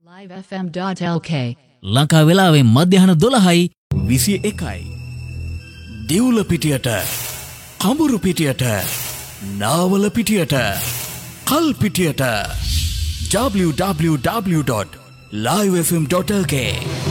livefm.lk Lanka වෙලාවේ මධ්‍යහන 12:21යි. දිවුල පිටියට, කඹුරු පිටියට, නාවල පිටියට, කල් පිටියට www.livefm.lk